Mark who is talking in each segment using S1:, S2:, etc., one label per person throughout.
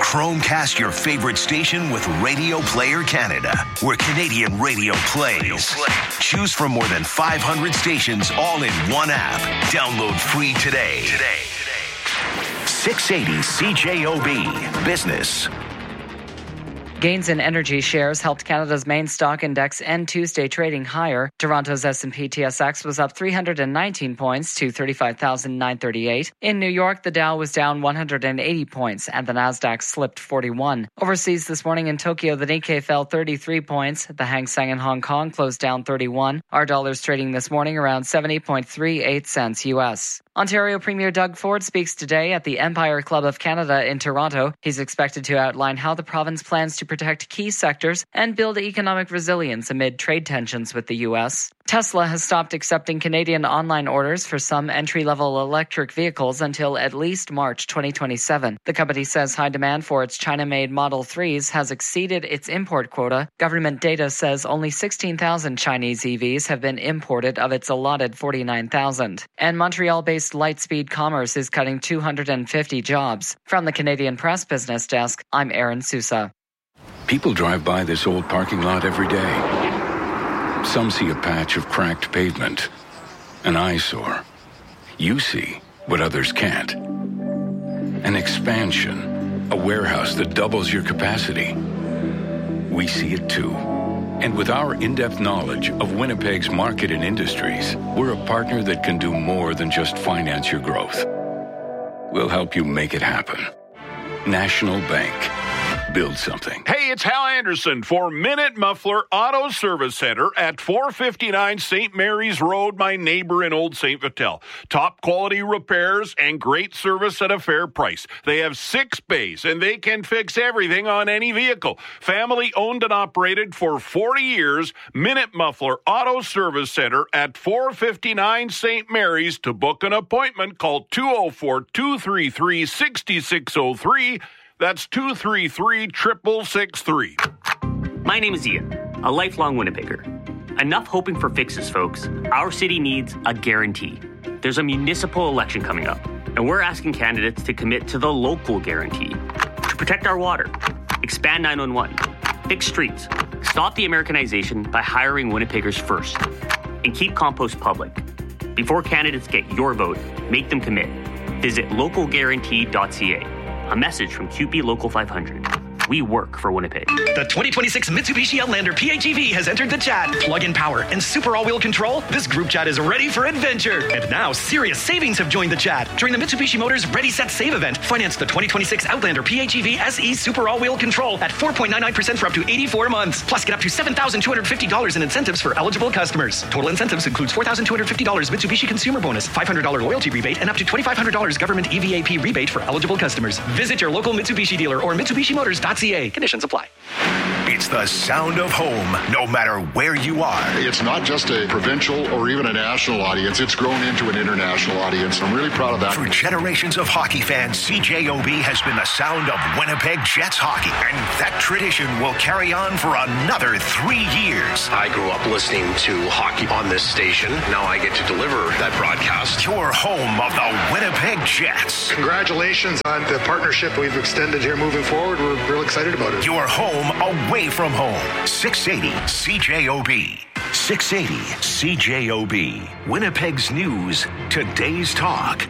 S1: Chromecast your favorite station with Radio Player Canada, where Canadian radio plays. Choose from more than 500 stations all in one app. Download free today. 680 CJOB Business.
S2: Gains in energy shares helped Canada's main stock index end Tuesday trading higher. Toronto's S&P TSX was up 319 points to 35,938. In New York, the Dow was down 180 points and the Nasdaq slipped 41. Overseas this morning in Tokyo, the Nikkei fell 33 points. The Hang Seng in Hong Kong closed down 31. Our dollar's trading this morning around 70.38 cents U.S. Ontario Premier Doug Ford speaks today at the Empire Club of Canada in Toronto. He's expected to outline how the province plans to protect key sectors and build economic resilience amid trade tensions with the U.S. Tesla has stopped accepting Canadian online orders for some entry-level electric vehicles until at least March 2027. The company says high demand for its China-made Model 3s has exceeded its import quota. Government data says only 16,000 Chinese EVs have been imported of its allotted 49,000. And Montreal-based Lightspeed Commerce is cutting 250 jobs. From the Canadian Press Business Desk, I'm Aaron Sousa.
S3: People drive by this old parking lot every day. Some see a patch of cracked pavement, an eyesore. You see what others can't. An expansion, a warehouse that doubles your capacity. We see it too. And with our in-depth knowledge of Winnipeg's market and industries, we're a partner that can do more than just finance your growth. We'll help you make it happen. National Bank. Build something.
S4: Hey, it's Hal Anderson for Minute Muffler Auto Service Center at 459 St. Mary's Road, my neighbor in Old St. Vital. Top quality repairs and great service at a fair price. They have 6 bays and they can fix everything on any vehicle. Family owned and operated for 40 years. Minute Muffler Auto Service Center at 459 St. Mary's. To book an appointment, call 204-233-6603. That's 233-6663.
S5: My name is Ian, a lifelong Winnipegger. Enough hoping for fixes, folks. Our city needs a guarantee. There's a municipal election coming up, and we're asking candidates to commit to the local guarantee. To protect our water, expand 911, fix streets, stop the Americanization by hiring Winnipeggers first, and keep compost public. Before candidates get your vote, make them commit. Visit localguarantee.ca. A message from QP Local 500. We work for Winnipeg.
S6: The 2026 Mitsubishi Outlander PHEV has entered the chat. Plug-in power and super all-wheel control. This group chat is ready for adventure. And now, serious savings have joined the chat. During the Mitsubishi Motors Ready, Set, Save event, finance the 2026 Outlander PHEV SE Super All-Wheel Control at 4.99% for up to 84 months. Plus, get up to $7,250 in incentives for eligible customers. Total incentives includes $4,250 Mitsubishi Consumer Bonus, $500 loyalty rebate, and up to $2,500 government EVAP rebate for eligible customers. Visit your local Mitsubishi dealer or MitsubishiMotors.ca. Conditions apply.
S1: It's the sound of home, no matter where you are.
S7: It's not just a provincial or even a national audience. It's grown into an international audience. I'm really proud of that.
S1: For generations of hockey fans, CJOB has been the sound of Winnipeg Jets hockey. And that tradition will carry on for another 3 years.
S8: I grew up listening to hockey on this station. Now I get to deliver that broadcast.
S1: Your home of the Winnipeg Jets.
S9: Congratulations on the partnership we've extended here moving forward. We're real excited about it.
S1: Your home away from home. 680 CJOB. 680 CJOB. Winnipeg's news, today's talk.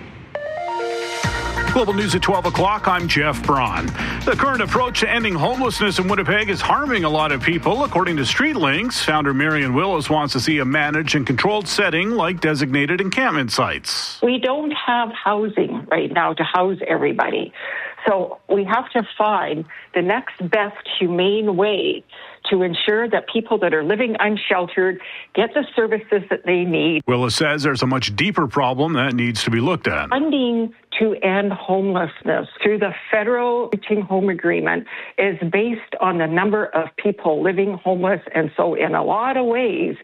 S10: Global News at 12 o'clock, I'm Jeff Braun. The current approach to ending homelessness in Winnipeg is harming a lot of people. According to StreetLinks, founder Marion Willis wants to see a managed and controlled setting like designated encampment sites.
S11: We don't have housing right now to house everybody. So we have to find the next best humane way to ensure that people that are living unsheltered get the services that they need.
S10: Willis says there's a much deeper problem that needs to be looked at.
S11: Funding to end homelessness through the federal Reaching Home Agreement is based on the number of people living homeless. And so in a lot of ways,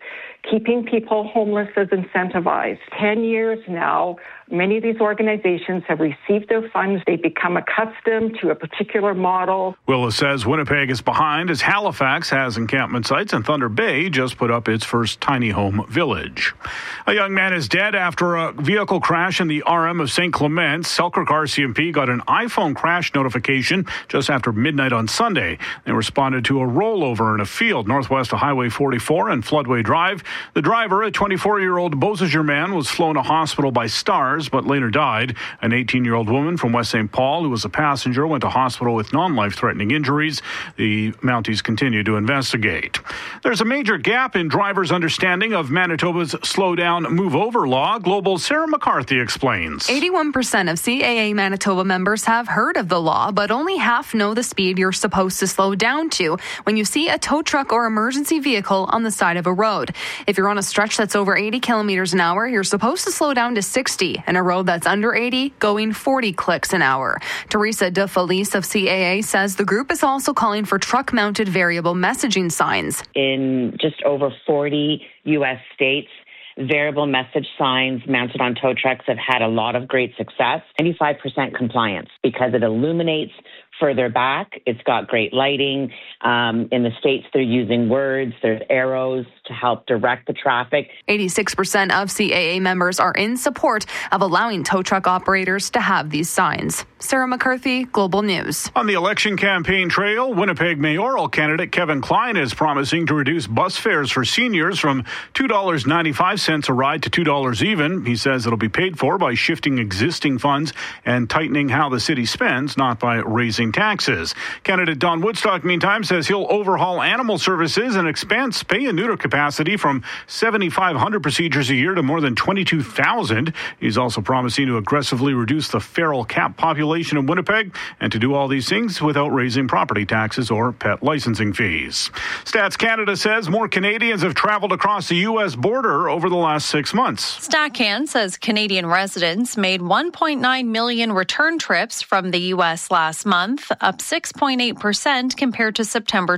S11: Keeping people homeless is incentivized. 10 years now, many of these organizations have received their funds. They become accustomed to a particular model.
S10: Willis says Winnipeg is behind as Halifax has encampment sites and Thunder Bay just put up its first tiny home village. A young man is dead after a vehicle crash in the RM of St. Clements. Selkirk RCMP got an iPhone crash notification just after midnight on Sunday. They responded to a rollover in a field northwest of Highway 44 and Floodway Drive. The driver, a 24-year-old Beausejour man, was flown to hospital by Stars, but later died. An 18-year-old woman from West St. Paul, who was a passenger, went to hospital with non-life-threatening injuries. The Mounties continue to investigate. There's a major gap in drivers' understanding of Manitoba's slow down, move over law. Global's Sarah McCarthy explains.
S12: 81% of CAA Manitoba members have heard of the law, but only half know the speed you're supposed to slow down to when you see a tow truck or emergency vehicle on the side of a road. If you're on a stretch that's over 80 kilometers an hour, you're supposed to slow down to 60, and a road that's under 80 going 40 clicks an hour. Teresa De Felice of CAA says the group is also calling for truck-mounted variable messaging signs.
S13: In just over 40 U.S. states, variable message signs mounted on tow trucks have had a lot of great success. 95% compliance because it illuminates further back. It's got great lighting. In the States, they're using words. There's arrows to help direct the traffic.
S12: 86% of CAA members are in support of allowing tow truck operators to have these signs. Sarah McCarthy, Global News.
S10: On the election campaign trail, Winnipeg mayoral candidate Kevin Klein is promising to reduce bus fares for seniors from $2.95 a ride to $2 even. He says it'll be paid for by shifting existing funds and tightening how the city spends, not by raising taxes. Candidate Don Woodstock, meantime, says he'll overhaul animal services and expand spay and neuter capacity from 7,500 procedures a year to more than 22,000. He's also promising to aggressively reduce the feral cat population in Winnipeg and to do all these things without raising property taxes or pet licensing fees. Stats Canada says more Canadians have traveled across the U.S. border over the last 6 months.
S14: StatCan says Canadian residents made 1.9 million return trips from the U.S. last month, up 6.8% compared to September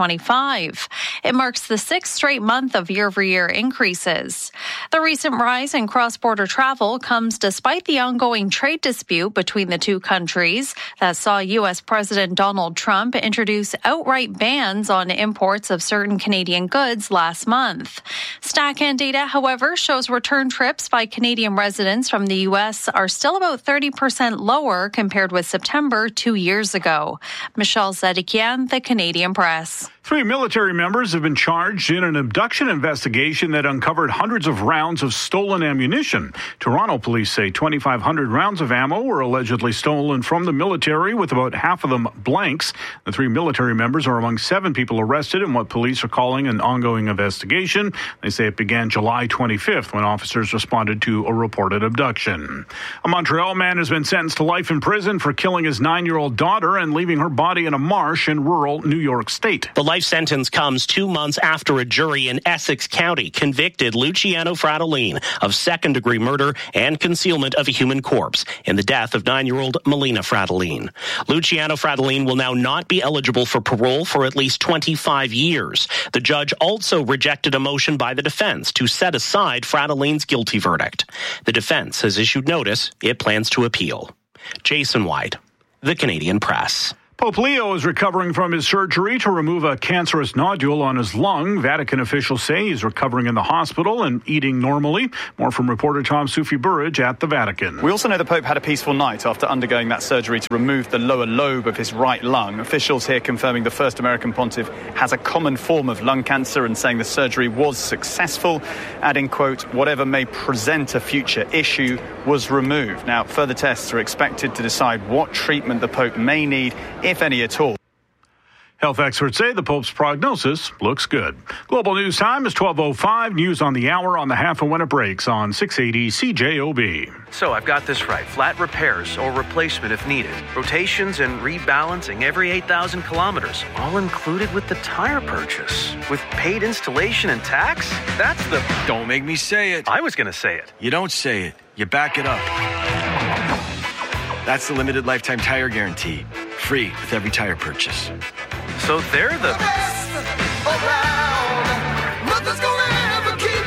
S14: 2025. It marks the sixth straight month of year-over-year increases. The recent rise in cross-border travel comes despite the ongoing trade dispute between the two countries that saw U.S. President Donald Trump introduce outright bans on imports of certain Canadian goods last month. StatCan data, however, shows return trips by Canadian residents from the U.S. are still about 30% lower compared with September 2 years ago. Michelle Zedekian, The Canadian Press.
S10: 3 military members have been charged in an abduction investigation that uncovered hundreds of rounds of stolen ammunition. Toronto police say 2,500 rounds of ammo were allegedly stolen from the military, with about half of them blanks. The 3 military members are among 7 people arrested in what police are calling an ongoing investigation. They say it began July 25th when officers responded to a reported abduction. A Montreal man has been sentenced to life in prison for killing his 9-year-old daughter and leaving her body in a marsh in rural New York State.
S15: The life sentence comes 2 months after a jury in Essex County convicted Luciano Fratellin of second-degree murder and concealment of a human corpse in the death of 9-year-old Melina Fratellin. Luciano Fratellin will now not be eligible for parole for at least 25 years. The judge also rejected a motion by the defense to set aside Fratellin's guilty verdict. The defense has issued notice it plans to appeal. Jason White, The Canadian Press.
S10: Pope Leo is recovering from his surgery to remove a cancerous nodule on his lung. Vatican officials say he's recovering in the hospital and eating normally. More from reporter Tom Sufi-Burridge at the Vatican.
S16: We also know the Pope had a peaceful night after undergoing that surgery to remove the lower lobe of his right lung. Officials here confirming the first American pontiff has a common form of lung cancer and saying the surgery was successful, adding, quote, whatever may present a future issue was removed. Now, further tests are expected to decide what treatment the Pope may need, if any at all.
S10: Health experts say the Pope's prognosis looks good. Global News Time is 12:05. News on the hour on the half and when it breaks on 680 CJOB.
S17: So I've got this right. Flat repairs or replacement if needed. Rotations and rebalancing every 8,000 kilometers. All included with the tire purchase. With paid installation and tax? That's the...
S18: Don't make me say it.
S17: I was going to say it.
S18: You don't say it. You back it up. That's the limited lifetime tire guarantee. Free with every tire purchase.
S17: So they're the best
S19: around. Nothing's gonna ever keep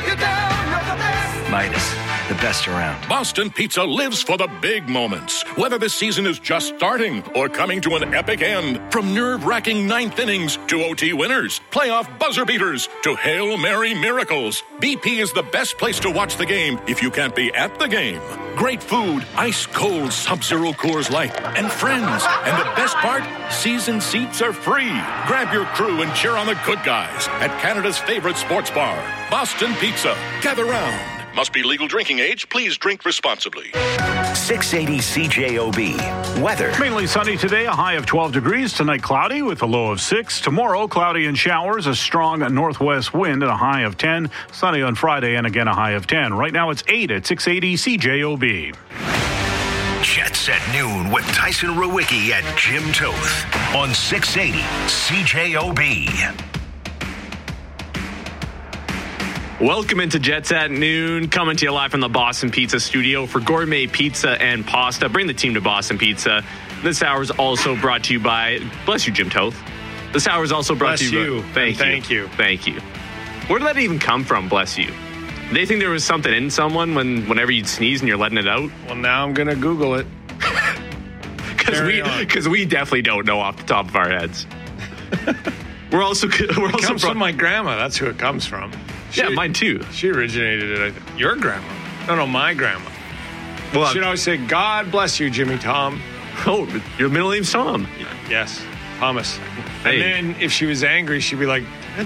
S18: Midas, the best around.
S19: Boston Pizza lives for the big moments. Whether the season is just starting or coming to an epic end. From nerve-wracking ninth innings to OT winners, playoff buzzer beaters to Hail Mary miracles. BP is the best place to watch the game if you can't be at the game. Great food, ice-cold Sub-Zero Coors Light, and friends. And the best part, season seats are free. Grab your crew and cheer on the good guys at Canada's favorite sports bar, Boston Pizza. Gather round. Must be legal drinking age. Please drink responsibly.
S1: 680 CJOB. Weather.
S10: Mainly sunny today, a high of 12 degrees. Tonight, cloudy with a low of 6. Tomorrow, cloudy and showers, a strong northwest wind and a high of 10. Sunny on Friday and again a high of 10. Right now, it's 8 at 680 CJOB.
S1: Jets at noon with Tyson Rowicki and Jim Toth on 680 CJOB.
S20: Welcome into Jets at Noon, coming to you live from the Boston Pizza studio for gourmet pizza and pasta. Bring the team to Boston Pizza. This hour is also brought to you by, bless you, Jim Toth. This hour is also brought to you by, Thank you. Where did that even come from, bless you? They think there was something in someone whenever you'd sneeze and you're letting it out?
S21: Well, now I'm going to Google it.
S20: Because we definitely don't know off the top of our heads. We're also
S21: it comes from my grandma. That's who it comes from.
S20: Mine too.
S21: She originated it. I think. Your grandma? No, my grandma.
S20: Well,
S21: she'd always say, "God bless you, Jimmy Tom."
S20: Oh, your middle name's Tom.
S21: Yes, Thomas.
S20: Hey.
S21: And then if she was angry, she'd be like,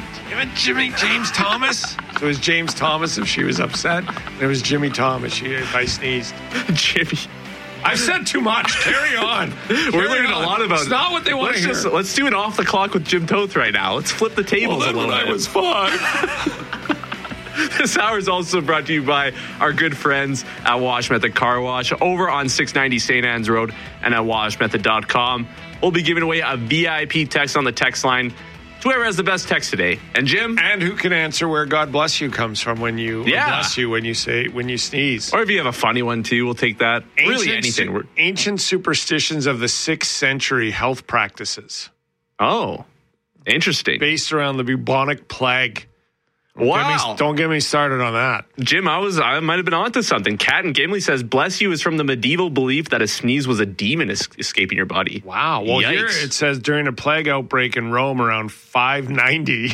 S21: James Thomas. So it was James Thomas if she was upset. And it was Jimmy Tom if I sneezed.
S20: Jimmy.
S21: I've said too much. Carry on.
S20: We're learning a lot about it.
S21: It's not what they want to hear.
S20: Let's do it off the clock with Jim Toth right now. Let's flip the tables a little bit.
S21: I was 5.
S20: This hour is also brought to you by our good friends at Wash Method Car Wash over on 690 St. Anne's Road and at washmethod.com. We'll be giving away a VIP text on the text line to whoever has the best text today. And Jim?
S21: And who can answer where God bless you comes from when you bless you when you sneeze.
S20: Or if you have a funny one too, we'll take that. Really anything.
S21: Ancient superstitions of the 6th century health practices.
S20: Oh, interesting.
S21: Based around the bubonic plague.
S20: Wow.
S21: Don't get me started on that.
S20: Jim, I might have been onto something. Cat and Gimli says, bless you is from the medieval belief that a sneeze was a demon escaping your body.
S21: Wow. Well, here it says during a plague outbreak in Rome around 590,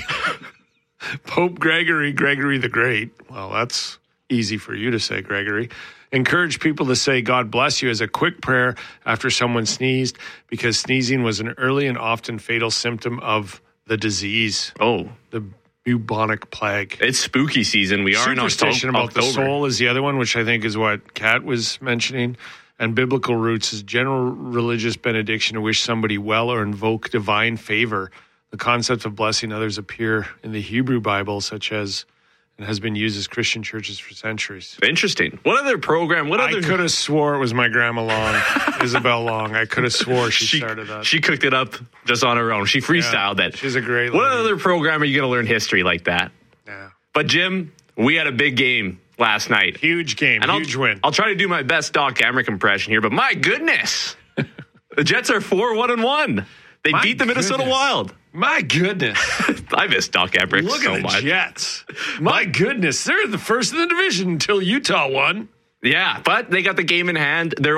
S21: Pope Gregory the Great, well, that's easy for you to say, Gregory, encouraged people to say God bless you as a quick prayer after someone sneezed because sneezing was an early and often fatal symptom of the disease.
S20: Oh.
S21: The bubonic plague.
S20: It's spooky season. We are in
S21: Superstition about the soul is the other one, which I think is what Kat was mentioning. And biblical roots is general religious benediction to wish somebody well or invoke divine favor. The concept of blessing others appear in the Hebrew Bible, such as and has been used as Christian churches for centuries.
S20: Interesting. What other program?
S21: I could have swore it was my grandma Long, Isabel Long. I could have swore she started that.
S20: She cooked it up just on her own. She freestyled it.
S21: She's a great lady.
S20: What other program are you going to learn history like that?
S21: Yeah.
S20: But Jim, we had a big game last night.
S21: Huge game.
S20: And
S21: huge win.
S20: I'll try to do my best Doc Emrick impression here, but my goodness. The Jets are 4-1-1. They beat the Minnesota Wild.
S21: My goodness.
S20: I miss Doc Emrick so much.
S21: Look at the Jets. My goodness. They're the first in the division until Utah won.
S20: Yeah, but they got the game in hand. They're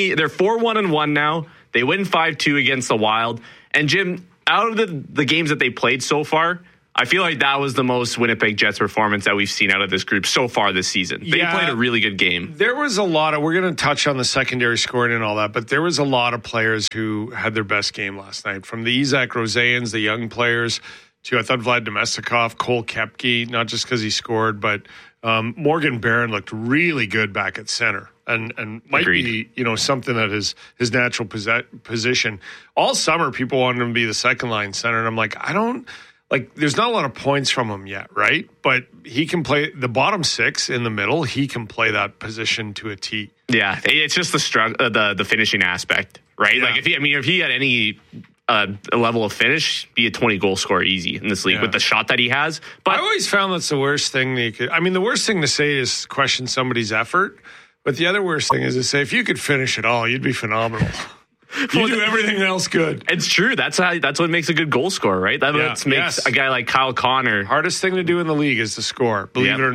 S20: 4-1-1 now. They win 5-2 against the Wild. And Jim, out of the games that they played so far, I feel like that was the most Winnipeg Jets performance that we've seen out of this group so far this season. They played a really good game.
S21: There was a lot of, we're going to touch on the secondary scoring and all that, but there was a lot of players who had their best game last night. From the Isaac Rosayans, the young players, to I thought Vlad Domestikov, Cole Koepke, not just because he scored, but Morgan Barron looked really good back at center. And might be, something that is his natural position. All summer, people wanted him to be the second line center, and I'm like, there's not a lot of points from him yet, right? But he can play the bottom six in the middle. He can play that position to a T.
S20: Yeah, it's just the finishing aspect, right? Yeah. Like if he had any level of finish, be a 20-goal scorer easy in this league with the shot that he has. But
S21: I always found that's the worst thing that you could. I mean, the worst thing to say is question somebody's effort. But the other worst thing is to say if you could finish it all, you'd be phenomenal. You do everything else good.
S20: It's true. That's what makes a good goal scorer, right? That makes a guy like Kyle Connor.
S21: Hardest thing to do in the league is to score, believe it or not.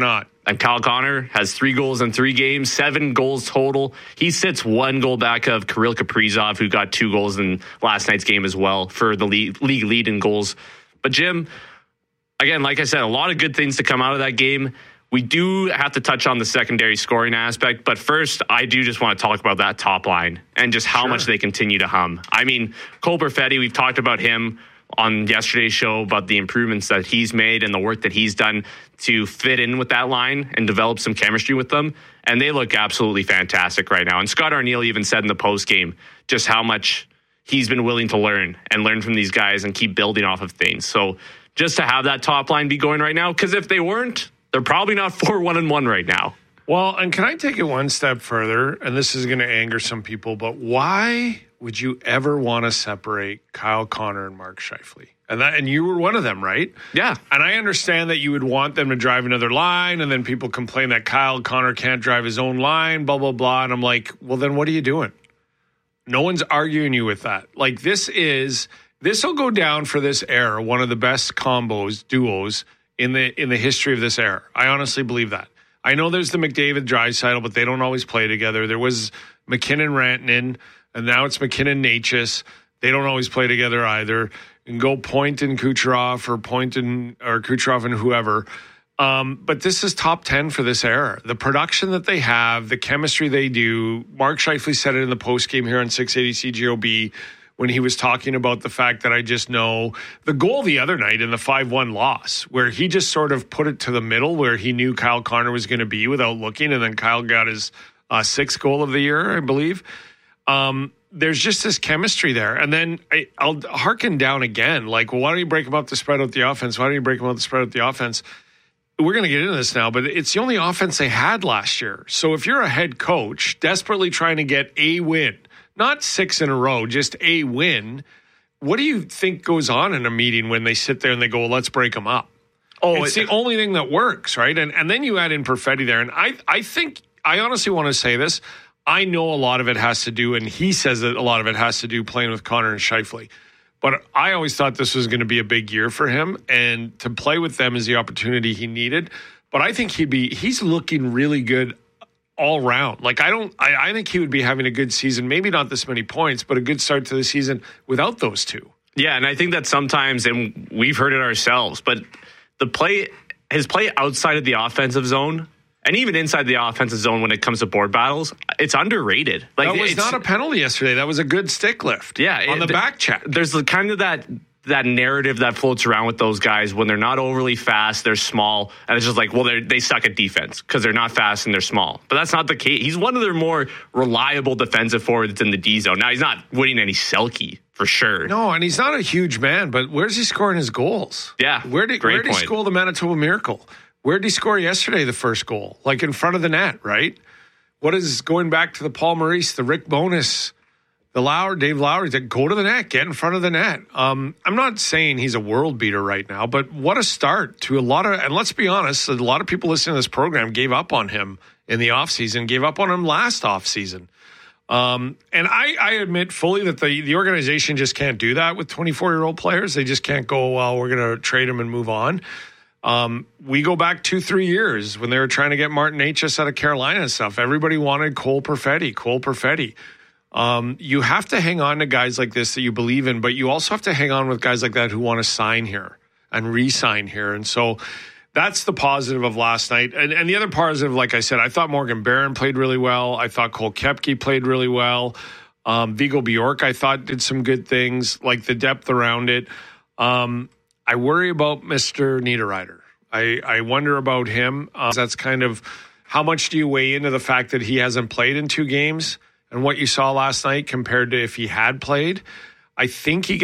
S20: And Kyle Connor has 3 goals in 3 games, 7 goals total. He sits 1 goal back of Kirill Kaprizov, who got 2 goals in last night's game as well for the league lead in goals. But Jim, again, like I said, a lot of good things to come out of that game. We do have to touch on the secondary scoring aspect, but first, I do just want to talk about that top line and just how much they continue to hum. I mean, Cole Perfetti, we've talked about him on yesterday's show about the improvements that he's made and the work that he's done to fit in with that line and develop some chemistry with them. And they look absolutely fantastic right now. And Scott Arniel even said in the postgame just how much he's been willing to learn from these guys and keep building off of things. So just to have that top line be going right now, because if they weren't, they're probably not 4-1-1 right now.
S21: Well, and can I take it one step further? And this is going to anger some people, but why would you ever want to separate Kyle Connor and Mark Scheifele? And you were one of them, right?
S20: Yeah.
S21: And I understand that you would want them to drive another line, and then people complain that Kyle Connor can't drive his own line, blah, blah, blah. And I'm like, well, then what are you doing? No one's arguing you with that. Like, this will go down for this era, one of the best duos in the history of this era. I honestly believe that. I know there's the McDavid-Draisaitl, but they don't always play together. There was McKinnon-Rantanen, and now it's McKinnon-Necas. They don't always play together either. You can go Point and Kucherov or Kucherov and whoever. But this is top 10 for this era. The production that they have, the chemistry they do. Mark Scheifele said it in the postgame here on 680 CJOB when he was talking about the fact that I just know the goal the other night in the 5-1 loss, where he just sort of put it to the middle where he knew Kyle Connor was going to be without looking, and then Kyle got his 6th goal of the year, I believe. There's just this chemistry there. And then I'll hearken down again, like, well, why don't you break them up to spread out the offense? Why don't you break them up to spread out the offense? We're going to get into this now, but it's the only offense they had last year. So if you're a head coach desperately trying to get a win, not 6 in a row, just a win, what do you think goes on in a meeting when they sit there and they go, well, let's break them up? Oh, it's the only thing that works, right? And then you add in Perfetti there. And I think, I honestly want to say this, I know a lot of it has to do, and he says that a lot of it has to do playing with Connor and Scheifele. But I always thought this was going to be a big year for him, and to play with them is the opportunity he needed. But I think he's looking really good all round. Like, I think he would be having a good season, maybe not this many points, but a good start to the season without those two.
S20: Yeah, and I think that sometimes, and we've heard it ourselves, but his play outside of the offensive zone, and even inside the offensive zone when it comes to board battles, it's underrated. Like,
S21: that was not a penalty yesterday. That was a good stick lift.
S20: Yeah,
S21: on the back check.
S20: There's kind of that narrative that floats around with those guys when they're not overly fast, they're small, and it's just like, well, they suck at defense because they're not fast and they're small. But that's not the case. He's one of their more reliable defensive forwards in the D zone. Now, he's not winning any Selke for sure.
S21: No, and he's not a huge man, but where's he scoring his goals?
S20: Yeah,
S21: where did he score the Manitoba Miracle? Where did he score yesterday, the first goal? Like in front of the net, right? What is going back to the Paul Maurice, the Rick Bowness, the Dave Lowry, to go to the net, get in front of the net. I'm not saying he's a world beater right now, but what a start to a lot of, and let's be honest, a lot of people listening to this program gave up on him in the offseason, gave up on him last offseason. And I admit fully that the organization just can't do that with 24-year-old players. They just can't go, well, we're going to trade him and move on. We go back 2-3 years when they were trying to get Martin Necas out of Carolina and stuff. Everybody wanted Cole Perfetti. You have to hang on to guys like this that you believe in, but you also have to hang on with guys like that who want to sign here and re-sign here. And so that's the positive of last night. And the other positive, like I said, I thought Morgan Barron played really well. I thought Cole Koepke played really well. Viggo Bjork, I thought, did some good things, like the depth around it. I worry about Mr. Niederreiter. I wonder about him. That's kind of, how much do you weigh into the fact that he hasn't played in 2 games and what you saw last night compared to if he had played? I think he